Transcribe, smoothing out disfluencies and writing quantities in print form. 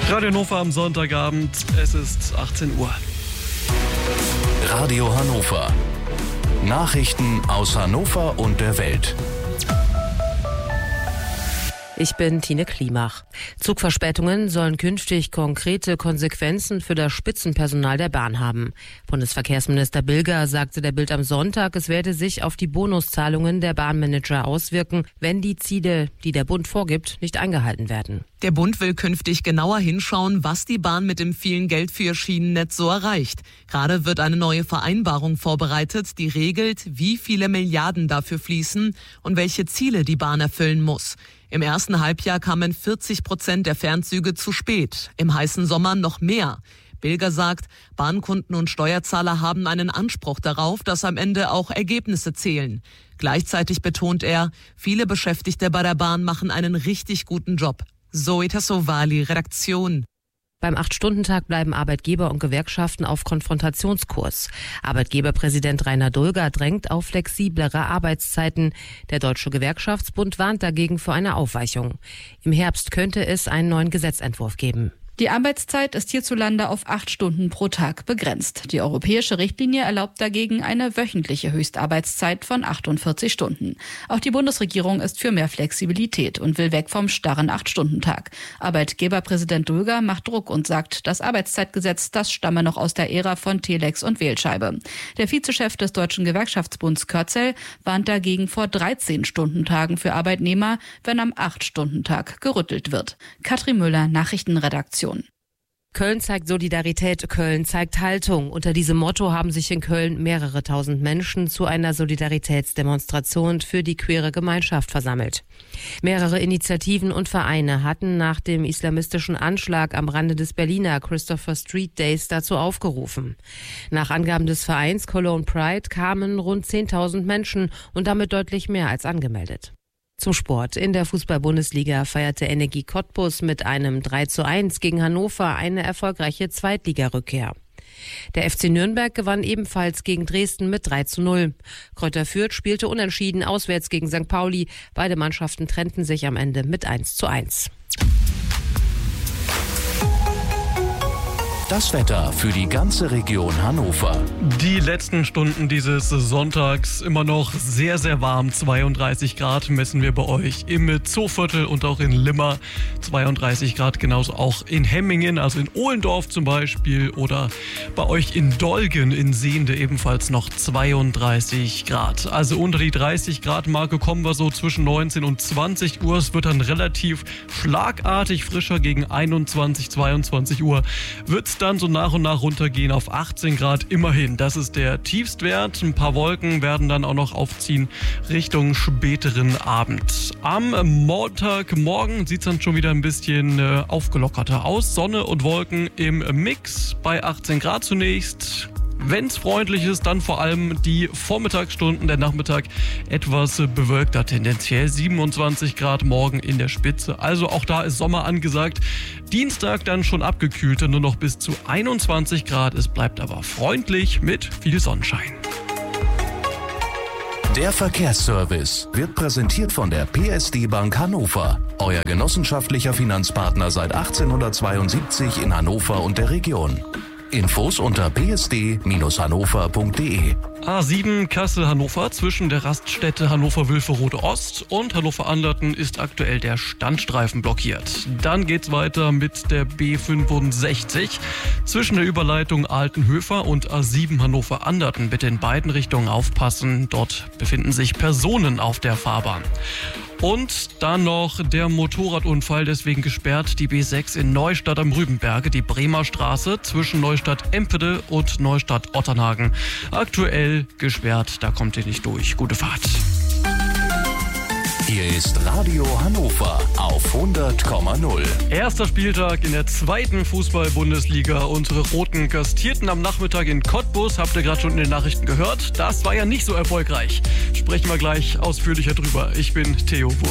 Radio Hannover am Sonntagabend, es ist 18 Uhr. Radio Hannover. Nachrichten aus Hannover und der Welt. Ich bin Tine Klimach. Zugverspätungen sollen künftig konkrete Konsequenzen für das Spitzenpersonal der Bahn haben. Bundesverkehrsminister Bilger sagte der Bild am Sonntag, es werde sich auf die Bonuszahlungen der Bahnmanager auswirken, wenn die Ziele, die der Bund vorgibt, nicht eingehalten werden. Der Bund will künftig genauer hinschauen, was die Bahn mit dem vielen Geld für ihr Schienennetz so erreicht. Gerade wird eine neue Vereinbarung vorbereitet, die regelt, wie viele Milliarden dafür fließen und welche Ziele die Bahn erfüllen muss. Im ersten Halbjahr kamen 40% der Fernzüge zu spät, im heißen Sommer noch mehr. Bilger sagt, Bahnkunden und Steuerzahler haben einen Anspruch darauf, dass am Ende auch Ergebnisse zählen. Gleichzeitig betont er, viele Beschäftigte bei der Bahn machen einen richtig guten Job. Zoe Tassovali, Redaktion. Beim 8-Stunden-Tag bleiben Arbeitgeber und Gewerkschaften auf Konfrontationskurs. Arbeitgeberpräsident Rainer Dulger drängt auf flexiblere Arbeitszeiten. Der Deutsche Gewerkschaftsbund warnt dagegen vor einer Aufweichung. Im Herbst könnte es einen neuen Gesetzentwurf geben. Die Arbeitszeit ist hierzulande auf 8 Stunden pro Tag begrenzt. Die europäische Richtlinie erlaubt dagegen eine wöchentliche Höchstarbeitszeit von 48 Stunden. Auch die Bundesregierung ist für mehr Flexibilität und will weg vom starren 8-Stunden-Tag. Arbeitgeberpräsident Dulger macht Druck und sagt, das Arbeitszeitgesetz, das stamme noch aus der Ära von Telex und Wählscheibe. Der Vizechef des Deutschen Gewerkschaftsbunds Körzel warnt dagegen vor 13-Stunden-Tagen für Arbeitnehmer, wenn am 8-Stunden-Tag gerüttelt wird. Katrin Müller, Nachrichtenredaktion. Köln zeigt Solidarität, Köln zeigt Haltung. Unter diesem Motto haben sich in Köln mehrere tausend Menschen zu einer Solidaritätsdemonstration für die queere Gemeinschaft versammelt. Mehrere Initiativen und Vereine hatten nach dem islamistischen Anschlag am Rande des Berliner Christopher Street Days dazu aufgerufen. Nach Angaben des Vereins Cologne Pride kamen rund 10.000 Menschen und damit deutlich mehr als angemeldet. Zum Sport. In der Fußball-Bundesliga feierte Energie Cottbus mit einem 3:1 gegen Hannover eine erfolgreiche Zweitligarückkehr. Der FC Nürnberg gewann ebenfalls gegen Dresden mit 3:0. Kräuter Fürth spielte unentschieden auswärts gegen St. Pauli. Beide Mannschaften trennten sich am Ende mit 1:1. Das Wetter für die ganze Region Hannover. Die letzten Stunden dieses Sonntags immer noch sehr, sehr warm. 32 Grad messen wir bei euch im Zooviertel und auch in Limmer. 32 Grad genauso auch in Hemmingen, also in Ohlendorf zum Beispiel. Oder bei euch in Dolgen in Sehnde ebenfalls noch 32 Grad. Also unter die 30 Grad Marke kommen wir so zwischen 19 und 20 Uhr. Es wird dann relativ schlagartig frischer. Gegen 21, 22 Uhr wird es dann so nach und nach runtergehen auf 18 Grad immerhin. Das ist der Tiefstwert. Ein paar Wolken werden dann auch noch aufziehen Richtung späteren Abend. Am Montagmorgen sieht es dann schon wieder ein bisschen aufgelockerter aus. Sonne und Wolken im Mix bei 18 Grad zunächst. Wenn es freundlich ist, dann vor allem die Vormittagsstunden, der Nachmittag etwas bewölkter, tendenziell 27 Grad morgen in der Spitze. Also auch da ist Sommer angesagt. Dienstag dann schon abgekühlter, nur noch bis zu 21 Grad. Es bleibt aber freundlich mit viel Sonnenschein. Der Verkehrsservice wird präsentiert von der PSD Bank Hannover. Euer genossenschaftlicher Finanzpartner seit 1872 in Hannover und der Region. Infos unter psd-hannover.de. A7 Kassel-Hannover zwischen der Raststätte Hannover-Wülferode Ost und Hannover-Anderten ist aktuell der Standstreifen blockiert. Dann geht's weiter mit der B65 zwischen der Überleitung Altenhöfer und A7 Hannover-Anderten. Bitte in beiden Richtungen aufpassen, dort befinden sich Personen auf der Fahrbahn. Und dann noch der Motorradunfall, deswegen gesperrt die B6 in Neustadt am Rübenberge, die Bremer Straße zwischen Neustadt-Empede und Neustadt-Otternhagen. Aktuell gesperrt, da kommt ihr nicht durch. Gute Fahrt. Hier ist Radio Hannover auf 100,0. Erster Spieltag in der zweiten Fußball-Bundesliga. Unsere Roten gastierten am Nachmittag in Cottbus. Habt ihr gerade schon in den Nachrichten gehört? Das war ja nicht so erfolgreich. Sprechen wir gleich ausführlicher drüber. Ich bin Theo Wurm.